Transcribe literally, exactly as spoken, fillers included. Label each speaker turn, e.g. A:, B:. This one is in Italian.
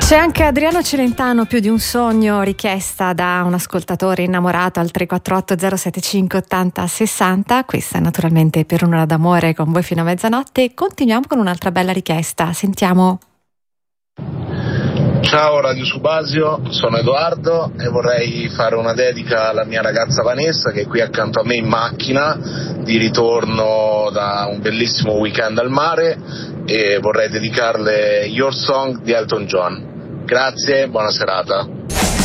A: C'è anche Adriano Celentano, Più di un sogno, richiesta da un ascoltatore innamorato al tre quattro otto zero sette cinque ottanta sessanta. Questa naturalmente per un'ora d'amore con voi fino a mezzanotte. Continuiamo con un'altra bella richiesta, sentiamo.
B: Ciao Radio Subasio, sono Edoardo e vorrei fare una dedica alla mia ragazza Vanessa, che è qui accanto a me in macchina di ritorno da un bellissimo weekend al mare, e vorrei dedicarle Your Song di Elton John. Grazie, buona serata.